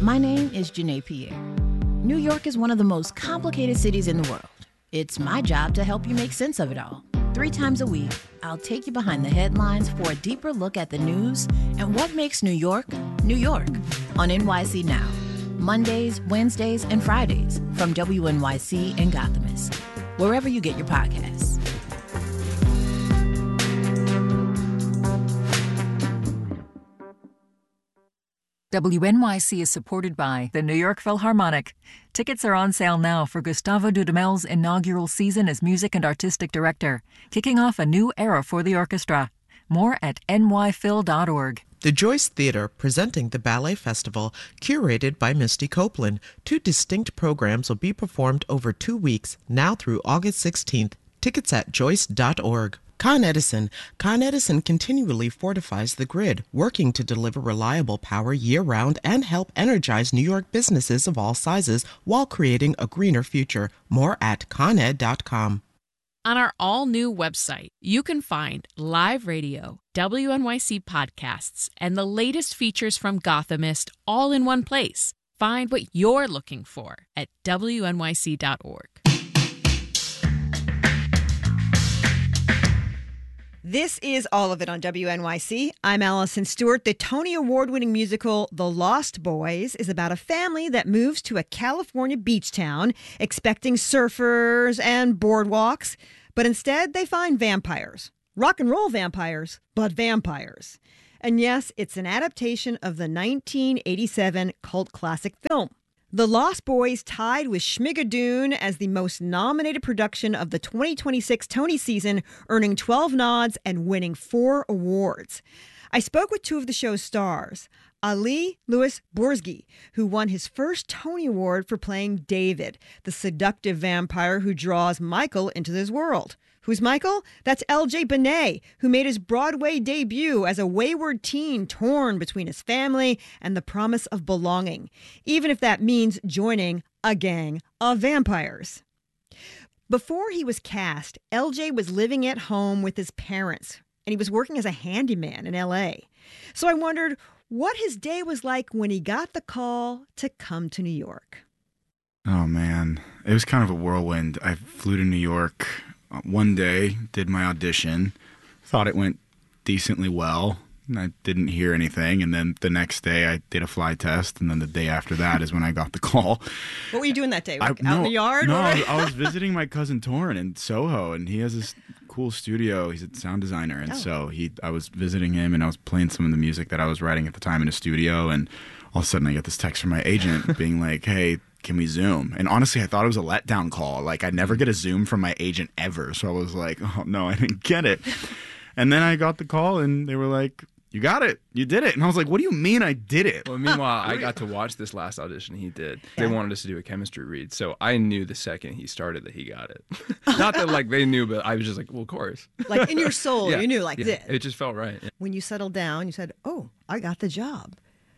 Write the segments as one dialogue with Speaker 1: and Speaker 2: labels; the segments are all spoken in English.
Speaker 1: My name is Janae Pierre. New York is one of the most complicated cities in the world. It's my job to help you make sense of it all. 3 times a week, I'll take you behind the headlines for a deeper look at the news and what makes New York, New York, on NYC Now. Mondays, Wednesdays, and Fridays from WNYC and Gothamist, wherever you get your podcasts.
Speaker 2: WNYC is supported by the New York Philharmonic. Tickets are on sale now for Gustavo Dudamel's inaugural season as music and artistic director, kicking off a new era for the orchestra. More at nyphil.org.
Speaker 3: The Joyce Theater presenting the Ballet Festival, curated by Misty Copeland. 2 distinct programs will be performed over 2 weeks, now through August 16th. Tickets at joyce.org. Con Edison. Con Edison continually fortifies the grid, working to deliver reliable power year-round and help energize New York businesses of all sizes while creating a greener future. More at coned.com.
Speaker 4: On our all-new website, you can find live radio, WNYC podcasts, and the latest features from Gothamist all in one place. Find what you're looking for at WNYC.org.
Speaker 5: This is All of It on WNYC. I'm Allison Stewart. The Tony Award-winning musical The Lost Boys is about a family that moves to a California beach town expecting surfers and boardwalks, but instead they find vampires. Rock and roll vampires, but vampires. And yes, it's an adaptation of the 1987 cult classic film. The Lost Boys tied with Schmigadoon as the most nominated production of the 2026 Tony season, earning 12 nods and winning 4 awards. I spoke with 2 of the show's stars, Ali Louis Borzge, who won his first Tony Award for playing David, the seductive vampire who draws Michael into his world. Who's Michael? That's L.J. Benet, who made his Broadway debut as a wayward teen torn between his family and the promise of belonging, even if that means joining a gang of vampires. Before he was cast, L.J. was living at home with his parents, and he was working as a handyman in L.A. So I wondered what his day was like when he got the call to come to New York.
Speaker 6: Oh, man. It was kind of a whirlwind. I flew to New York one day, did my audition, thought it went decently well. I didn't hear anything, and then the next day I did a fly test, and then the day after that is when I got the call.
Speaker 5: What were you doing that day? Out in the yard?
Speaker 6: No, I was visiting my cousin Torrin in Soho, and he has this cool studio. He's a sound designer, and so I was visiting him, and I was playing some of the music that I was writing at the time in a studio, and all of a sudden I get this text from my agent being like, hey, can we Zoom? And honestly, I thought it was a letdown call. Like, I never get a Zoom from my agent ever, so I was like, oh, no, I didn't get it. And then I got the call, and they were like, you got it. You did it. And I was like, what do you mean I did it?
Speaker 7: Well, meanwhile, I got to watch this last audition he did. They wanted us to do a chemistry read. So I knew the second he started that he got it. Not that, like, they knew, but I was just like, well, of course.
Speaker 5: Like, in your soul, you knew, like, this.
Speaker 7: It just felt right.
Speaker 5: When you settled down, you said, oh, I got the job.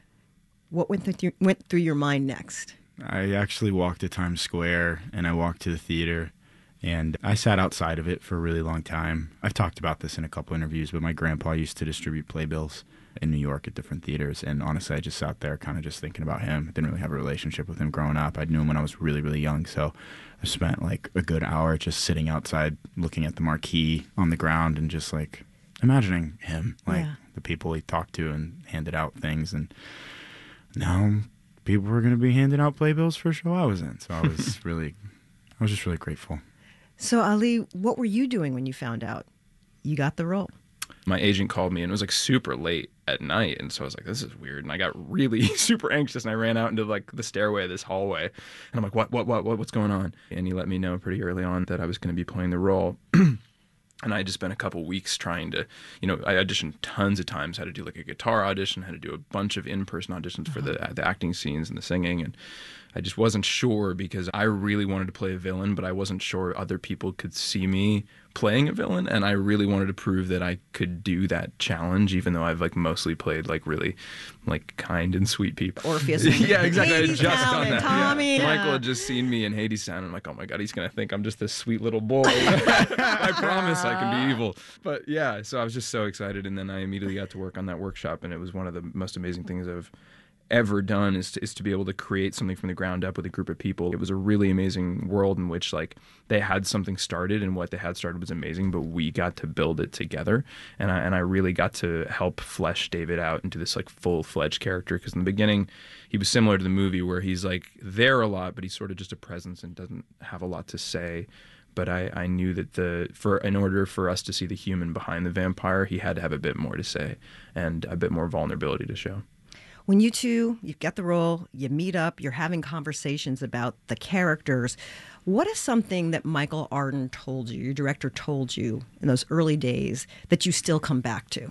Speaker 5: What went through your mind next?
Speaker 6: I actually walked to Times Square, and I walked to the theater. And I sat outside of it for a really long time. I've talked about this in a couple interviews, but my grandpa used to distribute playbills in New York at different theaters. And honestly, I just sat there kind of just thinking about him. I didn't really have a relationship with him growing up. I knew him when I was really, really young. So I spent like a good hour just sitting outside looking at the marquee on the ground and just like imagining him, like the people he talked to and handed out things. And now people were going to be handing out playbills for a show I was in. So I was just really grateful.
Speaker 5: So, Ali, what were you doing when you found out you got the role?
Speaker 7: My agent called me, and it was like super late at night, and so I was like, this is weird. And I got really super anxious, and I ran out into like the stairway of this hallway, and I'm like, what's going on? And he let me know pretty early on that I was going to be playing the role. And I had just spent a couple weeks trying to, I auditioned tons of times, had to do like a guitar audition, had to do a bunch of in-person auditions for the acting scenes and the singing. And I just wasn't sure because I really wanted to play a villain, but I wasn't sure other people could see me playing a villain. And I really wanted to prove that I could do that challenge, even though I've like mostly played like really like kind and sweet people.
Speaker 5: Orpheus.
Speaker 7: Yeah, exactly. I had just
Speaker 5: Hadestown
Speaker 7: done that.
Speaker 5: Tommy.
Speaker 7: Yeah. Michael had just seen me in Hadestown. I'm like, oh my God, he's going to think I'm just this sweet little boy. I promise I can be evil. But yeah, so I was just so excited. And then I immediately got to work on that workshop. And it was one of the most amazing things I've ever done is to be able to create something from the ground up with a group of people. It was a really amazing world in which like they had something started, and what they had started was amazing, but we got to build it together. And I really got to help flesh David out into this like full-fledged character, because in the beginning he was similar to the movie where he's like there a lot, but he's sort of just a presence and doesn't have a lot to say. But I knew that in order for us to see the human behind the vampire, he had to have a bit more to say and a bit more vulnerability to show.
Speaker 5: When you two, you've got the role, you meet up, you're having conversations about the characters, what is something that Michael Arden told you, your director told you in those early days, that you still come back to?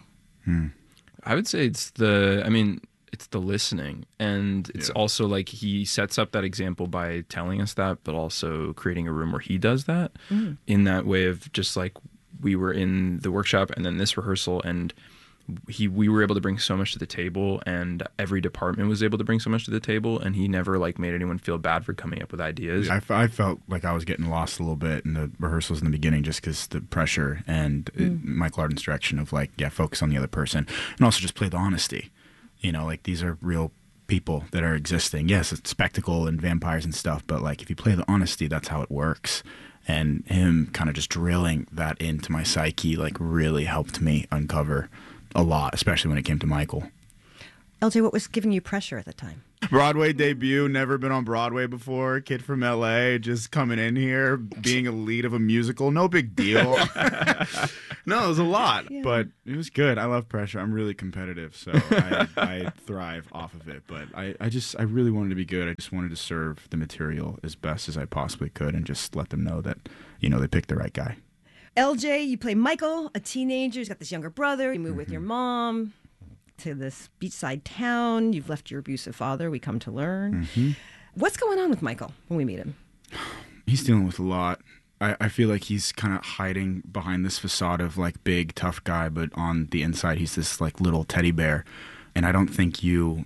Speaker 7: I would say it's the listening. And it's also like he sets up that example by telling us that, but also creating a room where he does that in that way of just like we were in the workshop and then this rehearsal, and we were able to bring so much to the table, and every department was able to bring so much to the table, and he never like made anyone feel bad for coming up with ideas.
Speaker 6: I felt like I was getting lost a little bit in the rehearsals in the beginning just because the pressure and Michael Arden's direction of like, focus on the other person, and also just play the honesty. You know, like these are real people that are existing. Yes, it's spectacle and vampires and stuff, but like if you play the honesty, that's how it works. And him kind of just drilling that into my psyche like really helped me uncover a lot, especially when it came to Michael.
Speaker 5: LJ, what was giving you pressure at the time?
Speaker 6: Broadway debut, never been on Broadway before, kid from LA, just coming in here, being a lead of a musical, no big deal. No, it was a lot, but it was good. I love pressure. I'm really competitive, so I thrive off of it. But I really wanted to be good. I just wanted to serve the material as best as I possibly could and just let them know that, they picked the right guy.
Speaker 5: LJ, you play Michael, a teenager. He's got this younger brother. You move with your mom to this beachside town. You've left your abusive father, we come to learn. What's going on with Michael when we meet him?
Speaker 6: He's dealing with a lot. I feel like he's kind of hiding behind this facade of like big, tough guy, but on the inside he's this like little teddy bear. And I don't think you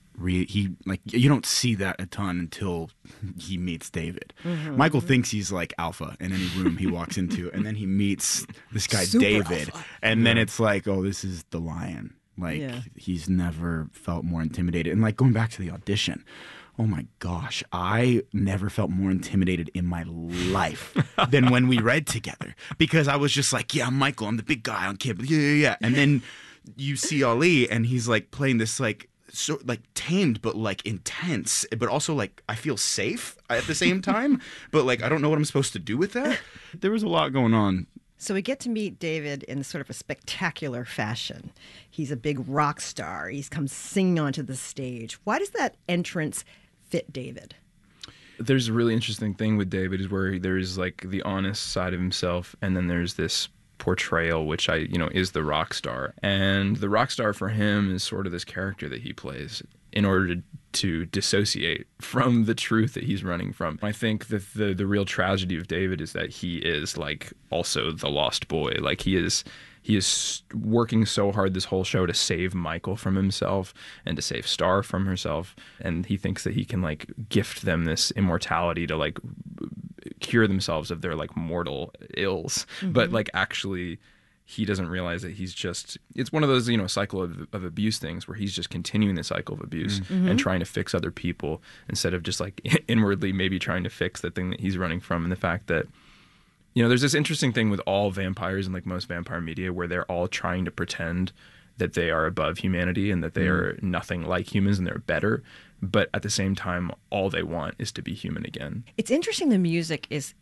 Speaker 6: don't see that a ton until he meets David. Michael thinks he's like alpha in any room he walks into, and then he meets this guy David, and then it's like, oh, this is the lion. Like he's never felt more intimidated. And like going back to the audition, oh my gosh, I never felt more intimidated in my life than when we read together, because I was just like, I'm Michael, I'm the big guy on campus, and then you see Ali, and he's like playing this like so like tamed but like intense, but also like I feel safe at the same time, but like I don't know what I'm supposed to do with that. There was a lot going on.
Speaker 5: So we get to meet David in sort of a spectacular fashion. He's a big rock star. He's come singing onto the stage. Why does that entrance fit David?
Speaker 7: There's a really interesting thing with David is where there's like the honest side of himself, and then there's this portrayal which is the rock star, and the rock star for him is sort of this character that he plays in order to dissociate from the truth that he's running from. I think that the real tragedy of David is that he is like also the lost boy. Like he is working so hard this whole show to save Michael from himself and to save Star from herself, and he thinks that he can like gift them this immortality to like cure themselves of their like mortal ills. But like actually he doesn't realize that it's one of those cycle of abuse things where he's just continuing the cycle of abuse and trying to fix other people instead of just like inwardly maybe trying to fix the thing that he's running from. And the fact that there's this interesting thing with all vampires and like most vampire media where they're all trying to pretend that they are above humanity and that they are nothing like humans and they're better. But at the same time, all they want is to be human again.
Speaker 5: It's interesting the music is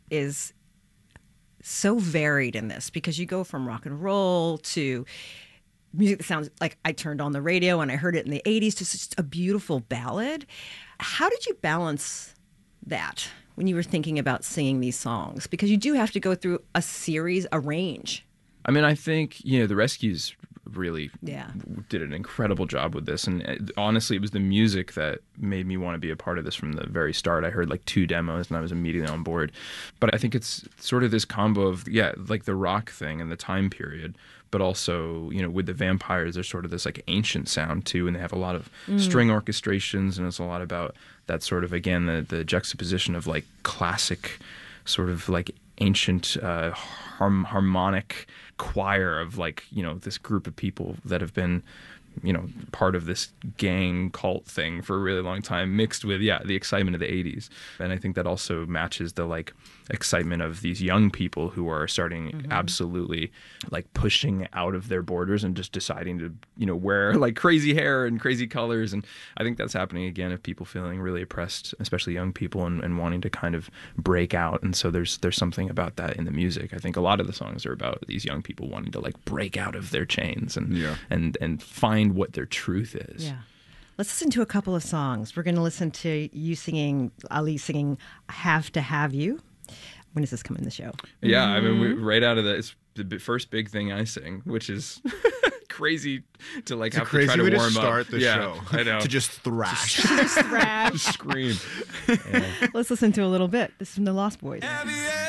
Speaker 5: so varied in this, because you go from rock and roll to music that sounds like I turned on the radio and I heard it in the 80s to just a beautiful ballad. How did you balance that when you were thinking about singing these songs? Because you do have to go through a range.
Speaker 7: I mean, I think, the Rescues really did an incredible job with this. And honestly, it was the music that made me want to be a part of this from the very start. I heard like 2 demos and I was immediately on board. But I think it's sort of this combo of, like the rock thing and the time period, but also, with the vampires, there's sort of this like ancient sound too. And they have a lot of string orchestrations, and it's a lot about that sort of, again, the juxtaposition of like classic sort of like ancient harmonic choir of like this group of people that have been part of this gang cult thing for a really long time, mixed with the excitement of the 80s. And I think that also matches the like excitement of these young people who are starting absolutely like pushing out of their borders and just deciding to wear like crazy hair and crazy colors. And I think that's happening again of people feeling really oppressed, especially young people, and wanting to kind of break out. And so there's something about that in the music. I think a lot of the songs are about these young people wanting to like break out of their chains and find what their truth is.
Speaker 5: Yeah. Let's listen to a couple of songs. We're going to listen to Ali singing Have to Have You. When does this come in the show?
Speaker 7: Yeah, I mean, right out of that, it's the first big thing I sing, which is crazy to like have to try to warm up.
Speaker 8: Start the show.
Speaker 7: I know.
Speaker 8: To just thrash.
Speaker 5: Just thrash.
Speaker 7: Just scream.
Speaker 5: Let's listen to a little bit. This is from the Lost Boys.